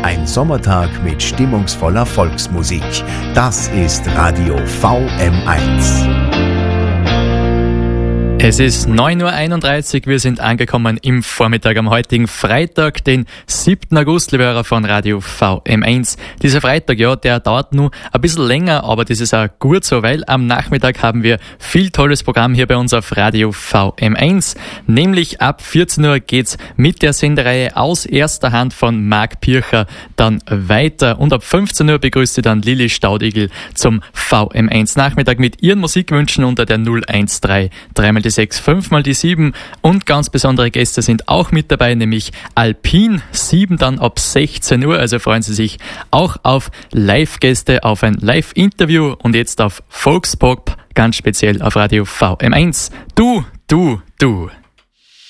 Ein Sommertag mit stimmungsvoller Volksmusik. Das ist Radio VM1. Es ist 9.31 Uhr, wir sind angekommen im Vormittag am heutigen Freitag, den 7. August, liebe Hörer von Radio VM1. Dieser Freitag, ja, der dauert nur ein bisschen länger, aber das ist auch gut so, weil am Nachmittag haben wir viel tolles Programm hier bei uns auf Radio VM1. Nämlich ab 14 Uhr geht's mit der Sendereihe aus erster Hand von Marc Pircher dann weiter. Und ab 15 Uhr begrüßt sie dann Lili Staudigl zum VM1 Nachmittag mit ihren Musikwünschen unter der 013 3 die 6, 5 die 7 und ganz besondere Gäste sind auch mit dabei, nämlich Alpin 7 dann ab 16 Uhr, also freuen Sie sich auch auf Live-Gäste, auf ein Live-Interview und jetzt auf Volkspop, ganz speziell auf Radio VM1. Du.